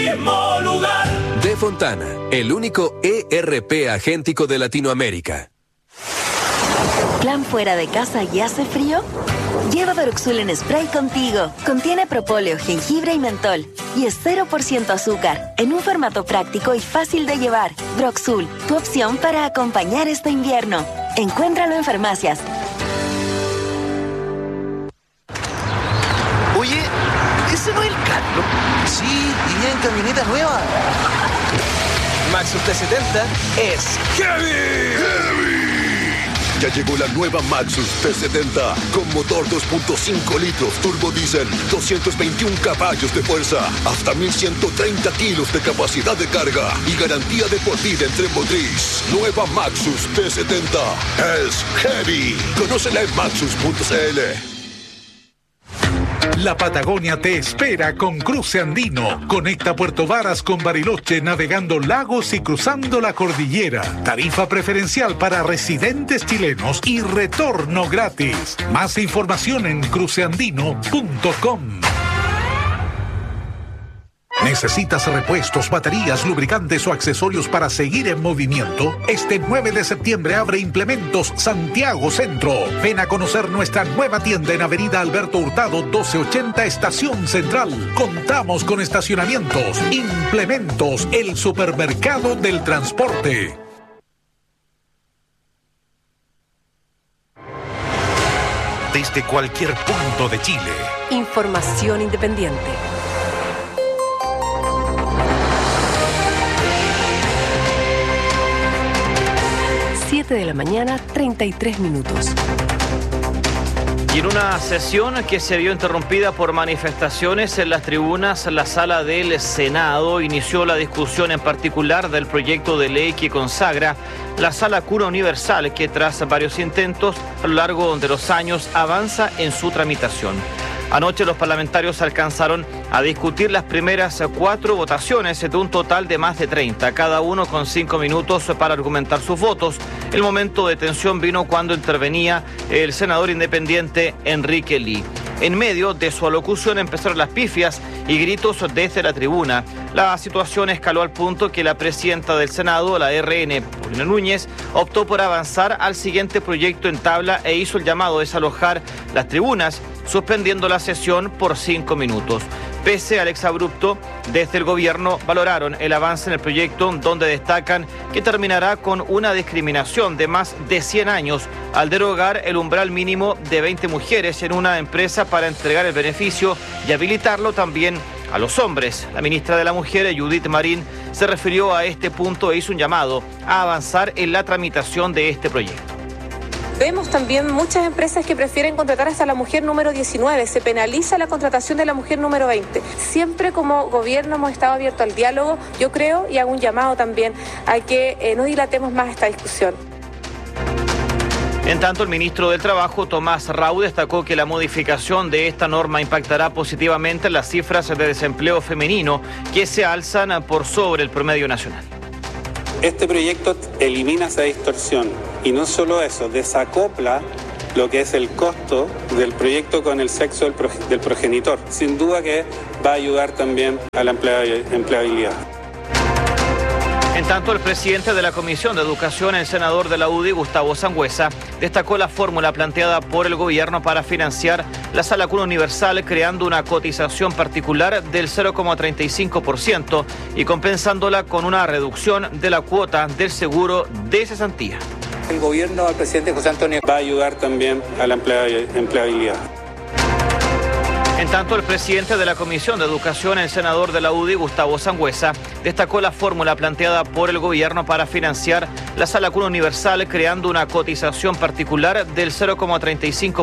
mismo lugar. De Fontana, el único ERP agéntico de Latinoamérica. ¿Plan fuera de casa y hace frío? Lleva Broxul en spray contigo. Contiene propóleo, jengibre y mentol. Y es 0% azúcar, en un formato práctico y fácil de llevar. Broxul, tu opción para acompañar este invierno. Encuéntralo en farmacias. Oye, ¿ese no es el Carlos? Sí, y en camioneta nueva. Maxus T70 es heavy. Ya llegó la nueva Maxus T70 con motor 2.5 litros turbo diésel, 221 caballos de fuerza, hasta 1130 kilos de capacidad de carga y garantía de por vida en tren motriz. Nueva Maxus T70 es heavy. Conócela en maxus.cl. La Patagonia te espera con Cruce Andino. Conecta Puerto Varas con Bariloche navegando lagos y cruzando la cordillera. Tarifa preferencial para residentes chilenos y retorno gratis. Más información en cruceandino.com. ¿Necesitas repuestos, baterías, lubricantes o accesorios para seguir en movimiento? Este 9 de septiembre abre Implementos Santiago Centro. Ven a conocer nuestra nueva tienda en Avenida Alberto Hurtado 1280 Estación Central. Contamos con estacionamientos. Implementos, el supermercado del transporte. Desde cualquier punto de Chile. Información independiente. 7 de la mañana, 33 minutos. Y en una sesión que se vio interrumpida por manifestaciones en las tribunas, la sala del Senado inició la discusión en particular del proyecto de ley que consagra la Sala Cuna Universal, que tras varios intentos a lo largo de los años avanza en su tramitación. Anoche los parlamentarios alcanzaron a discutir las primeras 4 votaciones de un total de más de 30, cada uno con 5 minutos para argumentar sus votos. El momento de tensión vino cuando intervenía el senador independiente Enrique Ly. En medio de su alocución empezaron las pifias y gritos desde la tribuna. La situación escaló al punto que la presidenta del Senado, la RN, Paulina Núñez, optó por avanzar al siguiente proyecto en tabla e hizo el llamado a desalojar las tribunas, suspendiendo la sesión por 5 minutos. Pese al exabrupto, desde el gobierno valoraron el avance en el proyecto, donde destacan que terminará con una discriminación de más de 100 años al derogar el umbral mínimo de 20 mujeres en una empresa para entregar el beneficio y habilitarlo también a los hombres. La ministra de la Mujer, Judith Marín, se refirió a este punto e hizo un llamado a avanzar en la tramitación de este proyecto. Vemos también muchas empresas que prefieren contratar hasta la mujer número 19. Se penaliza la contratación de la mujer número 20. Siempre como gobierno hemos estado abiertos al diálogo, yo creo, y hago un llamado también a que no dilatemos más esta discusión. En tanto, el ministro del Trabajo, Tomás Rau, destacó que la modificación de esta norma impactará positivamente en las cifras de desempleo femenino, que se alzan por sobre el promedio nacional. Este proyecto elimina esa distorsión y no solo eso, desacopla lo que es el costo del proyecto con el sexo del progenitor. Sin duda que va a ayudar también a la empleabilidad. En tanto, el presidente de la Comisión de Educación, el senador de la UDI, Gustavo Sangüesa, destacó la fórmula planteada por el gobierno para financiar la Sala Cuna Universal, creando una cotización particular del 0,35% y compensándola con una reducción de la cuota del seguro de cesantía. El gobierno del presidente José Antonio va a ayudar también a la empleabilidad. En tanto, el presidente de la Comisión de Educación, el senador de la UDI, Gustavo Sangüesa, destacó la fórmula planteada por el gobierno para financiar la Sala Cuna Universal, creando una cotización particular del 0,35%